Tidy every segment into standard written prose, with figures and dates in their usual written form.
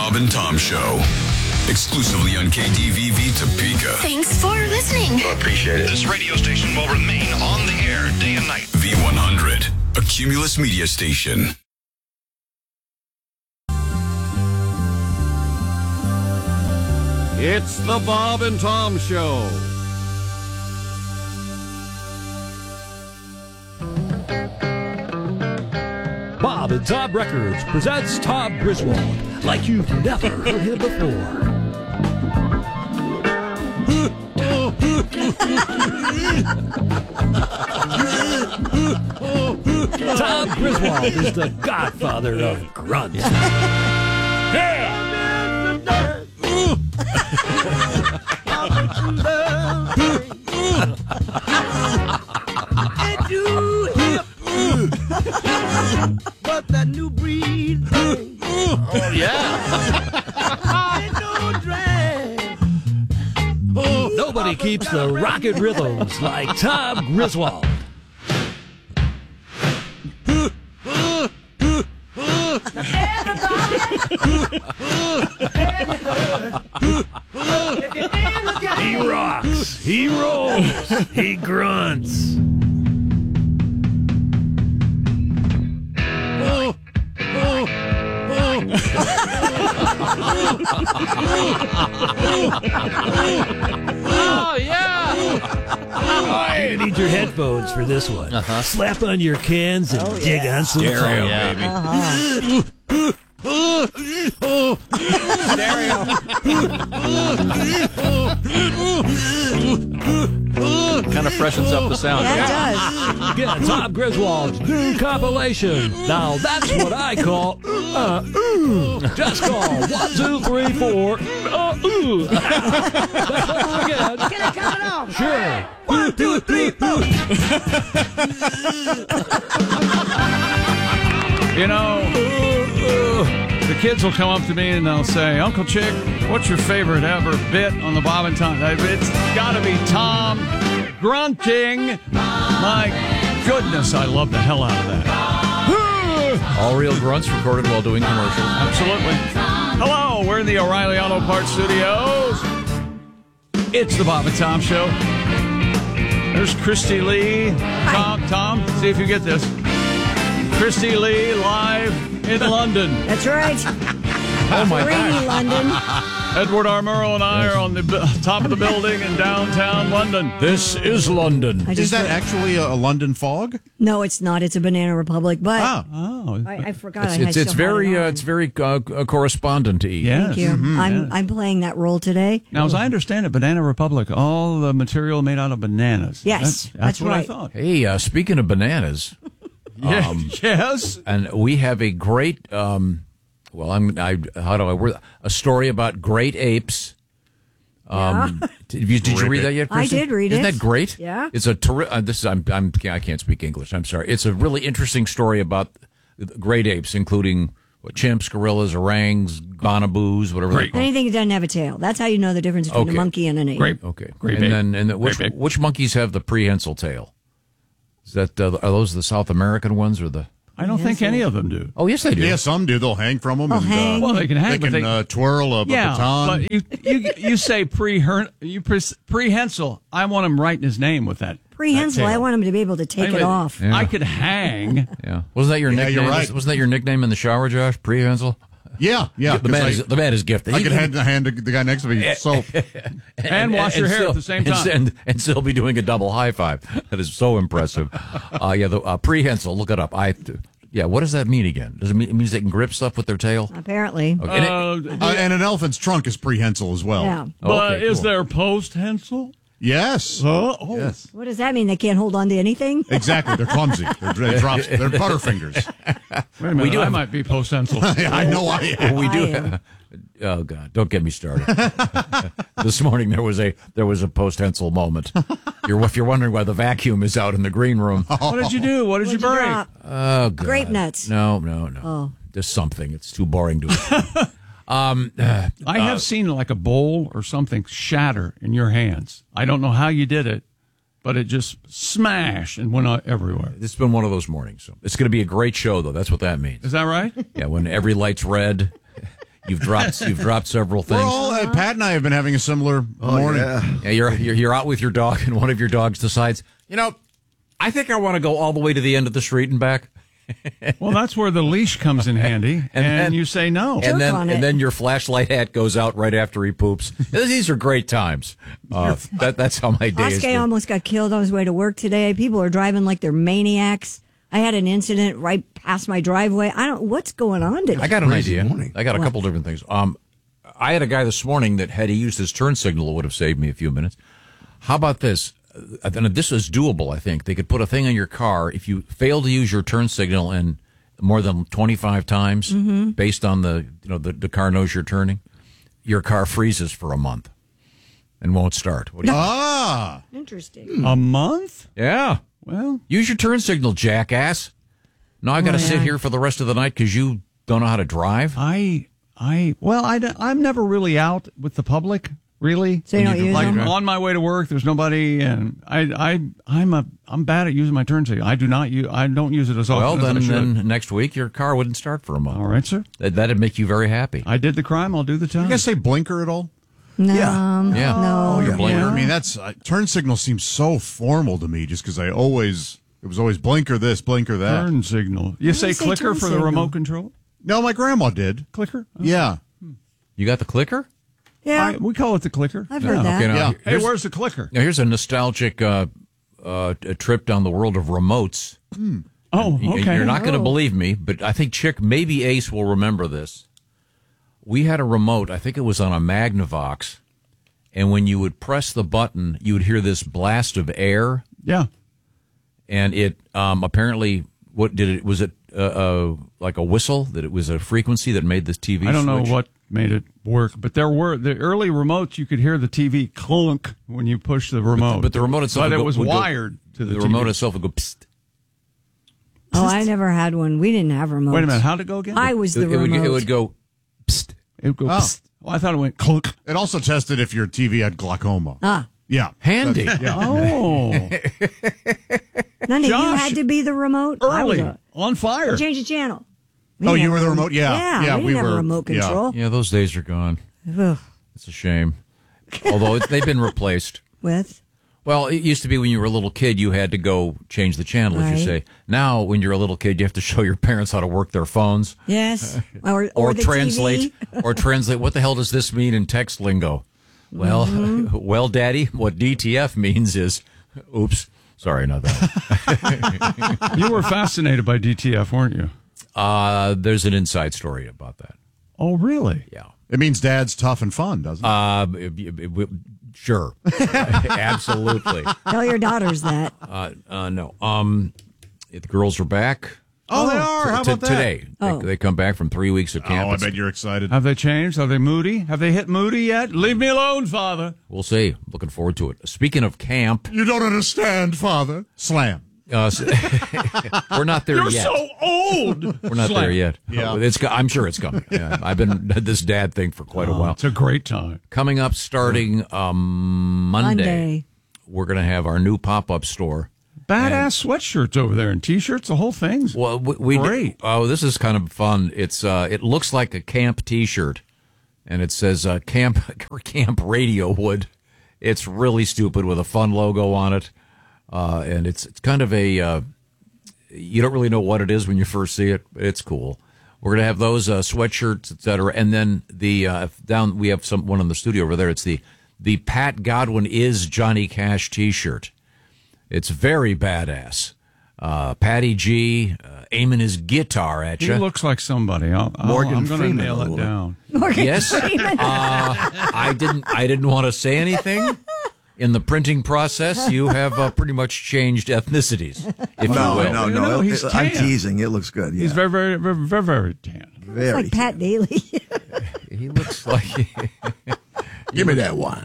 Bob and Tom Show. Exclusively on KDVV Topeka. Thanks for listening. I appreciate it. This radio station will remain on the air day and night. V100, a Cumulus media station. It's the Bob and Tom Show. Bob and Tom Records presents Tom Griswold like you've never heard him before. Tom Griswold is the godfather of grunts. But that new breed thing. Oh, yeah. Ain't no drag. Nobody keeps the rocket rhythms like Tom Griswold. He rocks, he rolls, he grunts. Oh, yeah. You need your headphones for this one. Slap on your cans and dig on some Stereo, stereo. baby. Kind of freshens up the sound. That does. Get Tom Griswold's new compilation. Now that's what I call Just call 1, 2, 3, 4. Again. Can I count it off? Sure. 1, 2, 3, 4. You know, the kids will come up to me and they'll say, Uncle Chick, what's your favorite ever bit on the Bob and Tom? It's got to be Tom grunting. My goodness, I love the hell out of that. All real grunts recorded while doing commercials. Absolutely. Hello, we're in the O'Reilly Auto Parts Studios. It's the Bob and Tom Show. There's Christy Lee. Tom, see if you get this. Christy Lee live in London. That's right. Oh, my Rainy gosh. London. Edward R. Murrow and I are on the top of the building in downtown London. This is London. Is that actually a London fog? No, it's not. It's a Banana Republic. But Oh, I forgot. It's very correspondent-y. yes. Thank you. I'm playing that role today. Now, as I understand it, Banana Republic, all the material made out of bananas. Yes, that's what I right. thought. Hey, speaking of bananas, Yes. and we have a great, how do I word a story about great apes. Did you read that yet, Kristen? I did read Isn't it. that great? Yeah. It's a I can't speak English. I'm sorry. It's a really interesting story about great apes, including chimps, gorillas, orangs, bonobos, whatever. They're called. Anything that doesn't have a tail. That's how you know the difference between a monkey and an ape. Grape. Okay. Grape ape. Which monkeys have the prehensile tail? Is that are those the South American ones or the? I don't think any of them do. Oh, yes, they do. Yeah, some do. They'll hang from them. They'll hang. Well, they can hang, They but can twirl a baton. but you say prehensile. I want him writing his name with that. Prehensile. that I tail. want him to be able to take Anyway, it off. Yeah. I could hang. Yeah. Wasn't that your nickname? you're right. Wasn't that your nickname in the shower, Josh? Prehensile? Yeah. The man is gifted. I could hand the guy next to me soap. And wash your hair at the same time. And still be doing a double high five. That is so impressive. The prehensile, look it up. What does that mean again? Does it means they can grip stuff with their tail? Apparently. Okay. And an elephant's trunk is prehensile as well. Yeah. But Okay, is cool. there post-hensile? Yes. Yes. What does that mean? They can't hold on to anything? Exactly. They're clumsy. They're butterfingers. Wait a minute, do I have- might be post-hensile. I know I am. We do. I am. Oh God! Don't get me started. This morning there was a post-hensile moment. If you're wondering why the vacuum is out in the green room, What did you do? What did you break? drop? oh God. Grape nuts. No. Oh. Just something. It's too boring to explain. I have seen like a bowl or something shatter in your hands. I don't know how you did it, but it just smashed and went out everywhere. It's been one of those mornings. So it's going to be a great show, though. That's what that means. Is that right? Yeah, when every light's red, You've dropped several things. We're all, Pat and I have been having a similar morning. Yeah, you're out with your dog, and one of your dogs decides, I think I want to go all the way to the end of the street and back. Well, that's where the leash comes in handy, and you say no. And then your flashlight hat goes out right after he poops. These are great times. That's how my day is. Oskar almost got killed on his way to work today. People are driving like they're maniacs. I had an incident right past my driveway. What's going on today? I got an idea. I got a couple different things. I had a guy this morning that had he used his turn signal, it would have saved me a few minutes. How about this? This is doable, I think. They could put a thing on your car. If you fail to use your turn signal and more than 25 times, based on the car knows you're turning, your car freezes for a month and won't start. Interesting. A month? Yeah. Well, use your turn signal, jackass. Now I got to sit here for the rest of the night because you don't know how to drive. I'm never really out with the public. Really? So you don't use them? On my way to work, there's nobody, and I'm bad at using my turn signal. I don't use it as often as I should. Well, then next week your car wouldn't start for a month. All right, sir. That'd make you very happy. I did the crime. I'll do the time. You guys say blinker at all? No. Yeah. No. Your blinker. I mean, that's turn signal seems so formal to me, just because it was always blinker this, blinker that. Turn signal. You say clicker for the remote control? No, my grandma did. Clicker? Oh. Yeah. You got the clicker? Yeah. We call it the clicker. I've heard that. Okay, now, Hey, where's the clicker? Now, here's a nostalgic a trip down the world of remotes. Oh, okay. You're not going to believe me, but I think Chick, maybe Ace will remember this. We had a remote, I think it was on a Magnavox, and when you would press the button, you would hear this blast of air. Yeah. And it apparently, was it like a whistle, that it was a frequency that made this TV I don't switch? know what made it work, but there were the early remotes. You could hear the TV clunk when you push the remote, But the remote itself, but it was wired to the TV. remote itself would go psst. Oh, I never had one. We didn't have remotes. Wait a minute, how'd it go again? I was the remote. It would go psst. It would go. Psst. Oh, I thought it went clunk. It also tested if your TV had glaucoma. Yeah. Handy. Oh, None of you Josh, had to be the remote? I was early on fire. Change the channel. Oh, you were the remote? Yeah. Yeah, we didn't have a remote control. Yeah, those days are gone. Ugh. It's a shame. Although they've been replaced. With? Well, it used to be when you were a little kid, you had to go change the channel, as you say. Now, when you're a little kid, you have to show your parents how to work their phones. Yes. Or the translate. TV. Or translate. What the hell does this mean in text lingo? Well, well, Daddy, what DTF means is, oops, sorry, not that. You were fascinated by DTF, weren't you? There's an inside story about that. Oh, really? Yeah. It means Dad's tough and fun, doesn't it? Sure. Absolutely. Tell your daughters that. No. The girls are back. Oh, they are? How about that? Today. They come back from 3 weeks of camp. Oh, I bet you're excited. Have they changed? Are they moody? Have they hit moody yet? Leave me alone, Father. We'll see. Looking forward to it. Speaking of camp. You don't understand, Father. Slam. We're not there You're yet. so old. We're not there yet. Yeah. I'm sure it's coming. Yeah, I've been this dad thing for quite a while. It's a great time. Coming up starting Monday, we're going to have our new pop-up store. Badass sweatshirts over there and T-shirts, the whole thing's great. Oh, this is kind of fun. It's it looks like a camp T-shirt, and it says Camp Radio Wood. It's really stupid with a fun logo on it, and it's kind of a you don't really know what it is when you first see it. But it's cool. We're gonna have those sweatshirts, etc., and then the down we have one in the studio over there. It's the Pat Godwin is Johnny Cash T-shirt. It's very badass. Patty G aiming his guitar at you. He looks like somebody. I'm going to nail it down. Yes. I didn't want to say anything. In the printing process, you have pretty much changed ethnicities, if you will. No. He's I'm tan. teasing. It looks good. Yeah. He's very, very, very, very, very tan. very It's like Pat Daly. He looks like. Give me that wine.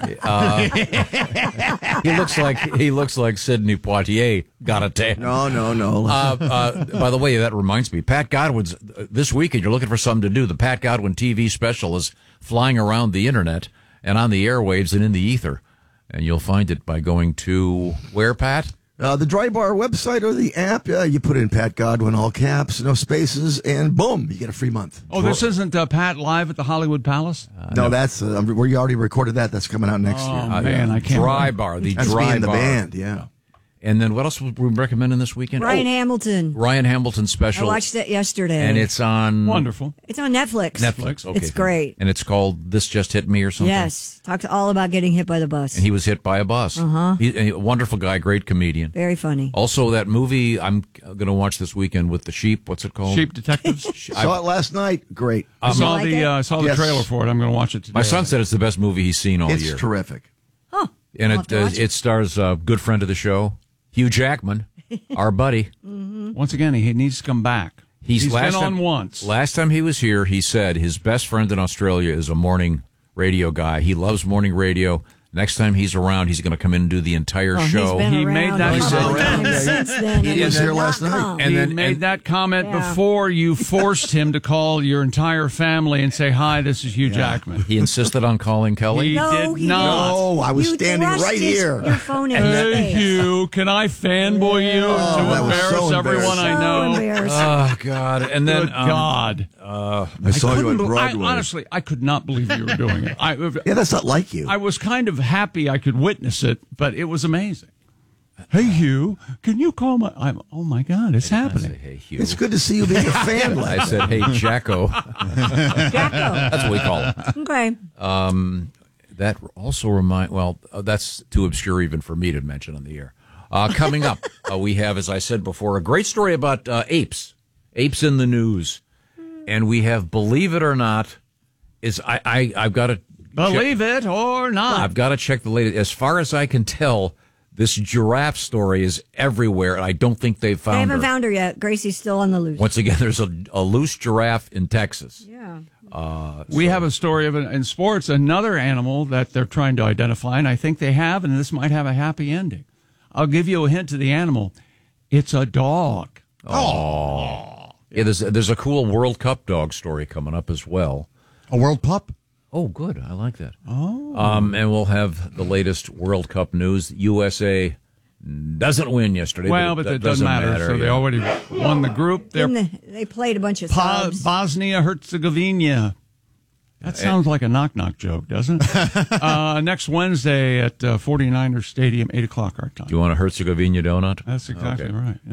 He looks like Sidney Poitier got a tan. No. By the way, that reminds me, Pat Godwin's this weekend. You're looking for something to do. The Pat Godwin TV special is flying around the internet and on the airwaves and in the ether, and you'll find it by going to where, Pat? The Dry Bar website or the app, you put in Pat Godwin, all caps, no spaces, and boom, you get a free month. Oh, this isn't Pat live at the Hollywood Palace? No, that's we already recorded that. That's coming out next year. Oh, man, I can't. Dry Bar, the That's Dry me and the Bar. band, yeah. And then what else were we recommending this weekend? Ryan Hamilton. Ryan Hamilton I special. watched it yesterday. And it's on Wonderful. It's on Netflix. Netflix. Okay. It's great. And it's called This Just Hit Me or something? Yes. Talked all about getting hit by the bus. And he was hit by a bus. Uh-huh. A wonderful guy, great comedian. Very funny. Also, that movie I'm going to watch this weekend with the sheep. What's it called? Sheep Detectives. Saw it last night. Great. I saw like the it? saw the trailer for it. I'm going to watch it today. My son said it's the best movie he's seen all It's year. terrific. Oh. And I'll have to watch it stars a good friend of the show, Hugh Jackman, our buddy. Once again, he needs to come back. He's been on once. Last time he was here, he said his best friend in Australia is a morning radio guy. He loves morning radio. Next time he's around, he's going to come in and do the entire show. He's been He around made that a couple comment. times since then. He was here last night. And He then- made that comment Yeah. before you forced him to call your entire family and say, "Hi, this is Hugh Jackman." He insisted on calling Kelly. He No, did he not. No, I was You standing thrust right his- here. Your phone in his Hey, face. Hugh, can I fanboy you that to was embarrass so everyone I So know? embarrassing. Oh, God. And then Good God. I saw you on Broadway. Honestly, I could not believe you were doing it. Yeah, that's not like you. I was kind of happy I could witness it, but it was amazing. Hey, Hugh, can you call my... oh, my God, it's I happening. said, hey, Hugh. It's good to see you being a fan. I said, hey, Jacko. Jacko. That's what we call him. Okay. That also that's too obscure even for me to mention on the air. Coming up, we have, as I said before, a great story about apes in the news. And we have, believe it or not, I've got to... Believe it or not. I've got to check the latest. As far as I can tell, this giraffe story is everywhere, and I don't think they've found They haven't her. found her yet. Gracie's still on the loose. Once again, there's a loose giraffe in Texas. Yeah. We have a story of in sports, another animal that they're trying to identify, and I think they have, and this might have a happy ending. I'll give you a hint to the animal. It's a dog. Oh. Yeah, there's a cool World Cup dog story coming up as well. A world pup? Oh, good. I like that. Oh. And we'll have the latest World Cup news. USA doesn't win yesterday. Well, but it doesn't matter. So they already won the group. They played a bunch of subs. Bosnia-Herzegovina. That sounds like a knock-knock joke, doesn't it? Next Wednesday at 49ers Stadium, 8 o'clock our time. Do you want a Herzegovina donut? That's exactly Okay. right,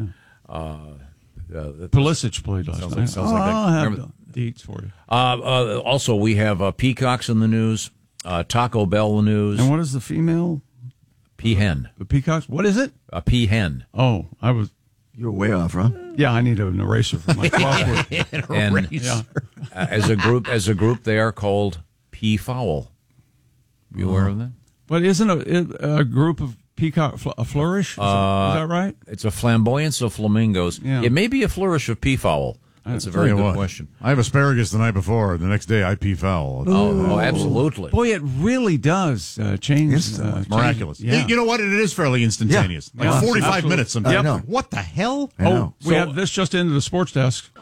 yeah. Pulisic played last night. sounds like that. I'll have Remember- the deets for you. Also, we have peacocks in the news, Taco Bell in the news, And what is the female? peahen, The peacocks? What is it? a peahen. Oh, I was... You're way off, huh? Yeah, I need an eraser for my crossword. And Yeah. as a group, they are called peafowl. You aware of that? But isn't a group of peacock a flourish? Is that right? It's a flamboyance of flamingos. Yeah. It may be a flourish of peafowl. That's a very Tell you good what, question. I have asparagus the night before. The next day, I pee foul. Oh, absolutely. Boy, it really does change. It's miraculous. Yeah. You know what? It is fairly instantaneous. Yeah. Like Yeah. 45 Absolutely. minutes sometimes. Yep. I know. What the hell? I know. We have this just into the sports desk.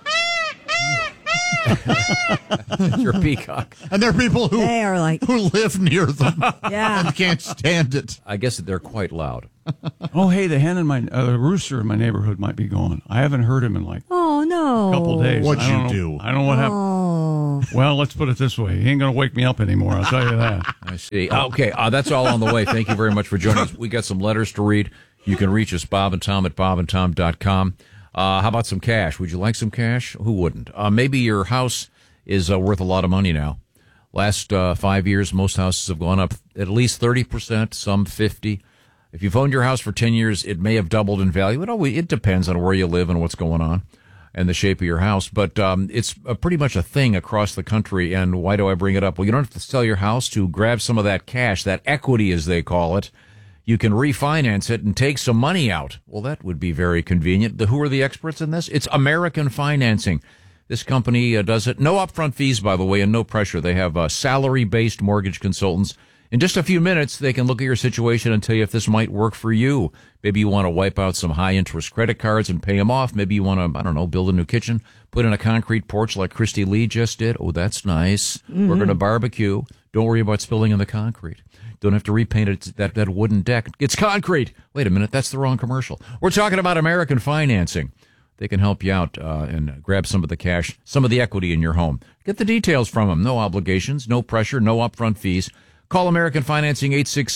Your peacock. And there are people who They are like, who live near them yeah. and can't stand it. I guess that they're quite loud. Oh, hey, the hen in my the rooster in my neighborhood might be gone. I haven't heard him in like Oh, no. a couple days. What'd I don't you know- do? I don't know what happened. Oh. Well, let's put it this way: he ain't gonna wake me up anymore. I'll tell you that. I see. Okay, that's all on the way. Thank you very much for joining us. We got some letters to read. You can reach us, Bob and Tom at bobandtom.com. How about some cash? Would you like some cash? Who wouldn't? Maybe your house is worth a lot of money now. Last 5 years, most houses have gone up at least 30%, some 50%. If you've owned your house for 10 years, it may have doubled in value. It depends on where you live and what's going on and the shape of your house. But it's pretty much a thing across the country. And why do I bring it up? Well, you don't have to sell your house to grab some of that cash, that equity, as they call it. You can refinance it and take some money out. Well, that would be very convenient. Who are the experts in this? It's American Financing. This company does it. No upfront fees, by the way, and no pressure. They have salary-based mortgage consultants In just a few minutes, they can look at your situation and tell you if this might work for you. Maybe you want to wipe out some high-interest credit cards and pay them off. Maybe you want to, I don't know, build a new kitchen, put in a concrete porch like Christy Lee just did. Oh, that's nice. We're going to barbecue. Don't worry about spilling in the concrete. Don't have to repaint it, that wooden deck. It's concrete. Wait a minute, that's the wrong commercial. We're talking about American Financing. They can help you out and grab some of the cash, some of the equity in your home. Get the details from them. No obligations, no pressure, no upfront fees. Call American Financing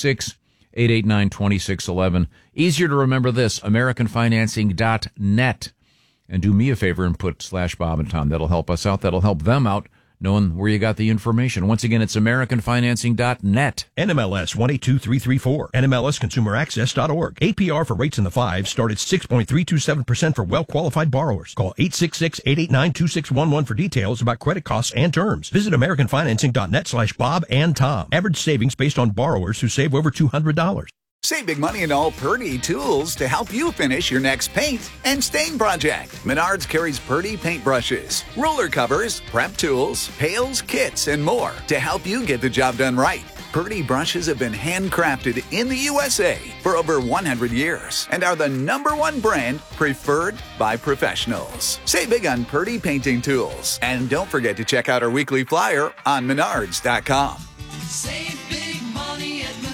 866-889-2611. Easier to remember this, AmericanFinancing.net. And do me a favor and put /Bob and Tom. That'll help us out. That'll help them out, knowing where you got the information. Once again, it's AmericanFinancing.net. NMLS 182334. NMLSConsumerAccess.org. APR for rates in the 5s start at 6.327% for well-qualified borrowers. Call 866-889-2611 for details about credit costs and terms. Visit AmericanFinancing.net /Bob and Tom. Average savings based on borrowers who save over $200. Save big money in all Purdy tools to help you finish your next paint and stain project. Menards carries Purdy paintbrushes, roller covers, prep tools, pails, kits, and more to help you get the job done right. Purdy brushes have been handcrafted in the USA for over 100 years and are the #1 brand preferred by professionals. Save big on Purdy painting tools. And don't forget to check out our weekly flyer on Menards.com. Save big money at Menards.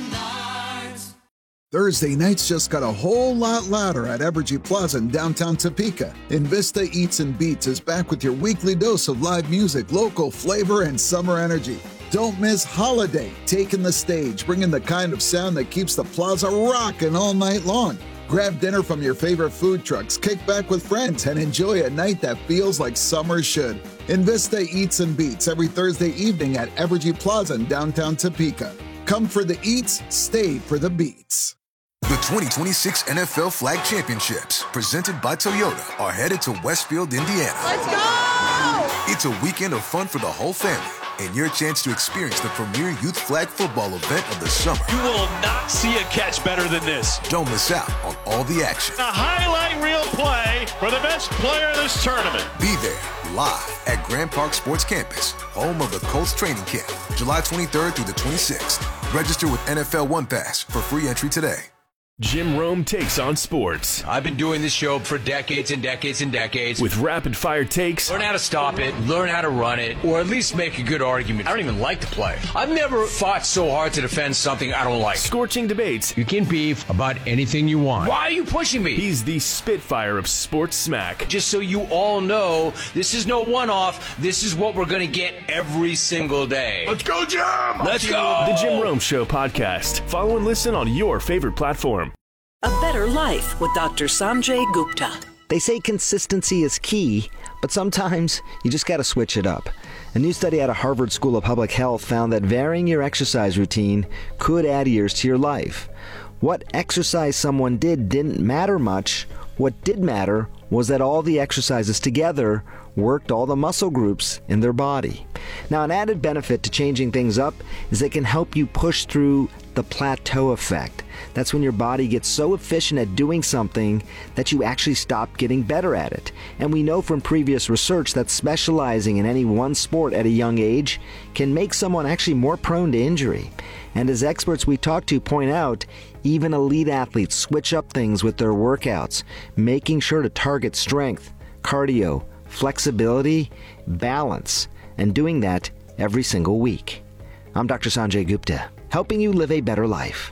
Thursday nights just got a whole lot louder at Evergy Plaza in downtown Topeka. Invista Eats and Beats is back with your weekly dose of live music, local flavor, and summer energy. Don't miss Holiday, taking the stage, bringing the kind of sound that keeps the plaza rocking all night long. Grab dinner from your favorite food trucks, kick back with friends, and enjoy a night that feels like summer should. Invista Eats and Beats every Thursday evening at Evergy Plaza in downtown Topeka. Come for the eats, stay for the beats. The 2026 NFL Flag Championships, presented by Toyota, are headed to Westfield, Indiana. Let's go! It's a weekend of fun for the whole family and your chance to experience the premier youth flag football event of the summer. You will not see a catch better than this. Don't miss out on all the action. A highlight reel play for the best player of this tournament. Be there live at Grand Park Sports Campus, home of the Colts training camp, July 23rd through the 26th. Register with NFL One Pass for free entry today. Jim Rome takes on sports. I've been doing this show for decades and decades and decades. With rapid-fire takes. Learn how to stop it, learn how to run it, or at least make a good argument. I don't even like the play. I've never fought so hard to defend something I don't like. Scorching debates. You can beef about anything you want. Why are you pushing me? He's the Spitfire of sports smack. Just so you all know, this is no one-off. This is what we're going to get every single day. Let's go, Jim! Let's go! The Jim Rome Show podcast. Follow and listen on your favorite platform. A Better Life with Dr. Sanjay Gupta. They say consistency is key, but sometimes you just got to switch it up. A new study out of Harvard School of Public Health found that varying your exercise routine could add years to your life. What exercise someone did didn't matter much. What did matter was that all the exercises together worked all the muscle groups in their body. Now, an added benefit to changing things up is they can help you push through the plateau effect. That's when your body gets so efficient at doing something that you actually stop getting better at it. And we know from previous research that specializing in any one sport at a young age can make someone actually more prone to injury. And as experts we talk to point out, even elite athletes switch up things with their workouts, making sure to target strength, cardio, flexibility, balance, and doing that every single week. I'm Dr. Sanjay Gupta, helping you live a better life.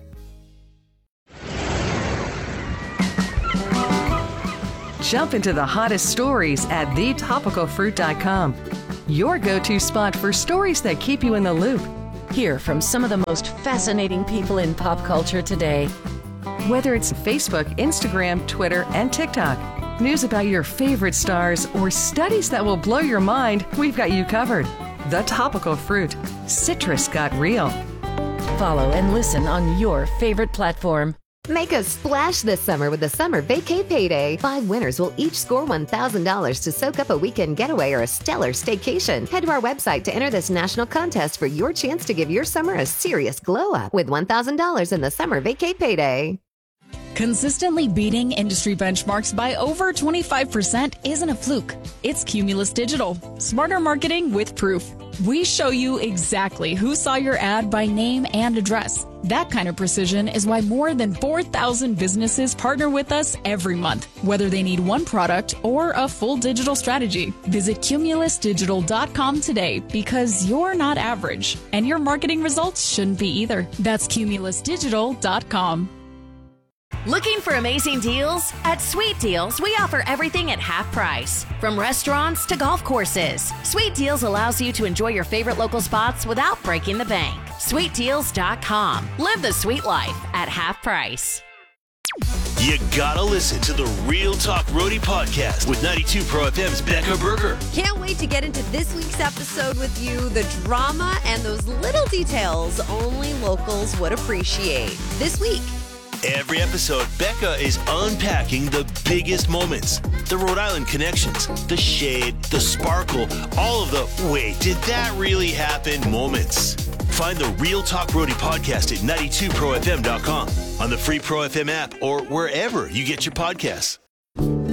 Jump into the hottest stories at thetopicalfruit.com. Your go-to spot for stories that keep you in the loop. Hear from some of the most fascinating people in pop culture today. Whether it's Facebook, Instagram, Twitter, and TikTok, news about your favorite stars, or studies that will blow your mind, we've got you covered. The Topical Fruit. Citrus got real. Follow and listen on your favorite platform. Make a splash this summer with the Summer Vacay Payday. 5 winners will each score $1,000 to soak up a weekend getaway or a stellar staycation. Head to our website to enter this national contest for your chance to give your summer a serious glow up with $1,000 in the Summer Vacay Payday. Consistently beating industry benchmarks by over 25% isn't a fluke. It's Cumulus Digital. Smarter marketing with proof. We show you exactly who saw your ad by name and address. That kind of precision is why more than 4,000 businesses partner with us every month, whether they need one product or a full digital strategy. Visit CumulusDigital.com today because you're not average, and your marketing results shouldn't be either. That's CumulusDigital.com. Looking for amazing deals? At Sweet Deals, we offer everything at half price. From restaurants to golf courses, Sweet Deals allows you to enjoy your favorite local spots without breaking the bank. SweetDeals.com. Live the sweet life at half price. You gotta listen to the Real Talk Roadie podcast with 92 Pro FM's Becca Berger. Can't wait to get into this week's episode with you. The drama and those little details only locals would appreciate. This week, Every episode, Becca is unpacking the biggest moments, the Rhode Island connections, the shade, the sparkle, all of the wait, did that really happen moments. Find the Real Talk Roadie podcast at 92profm.com, on the free Pro FM app, or wherever you get your podcasts.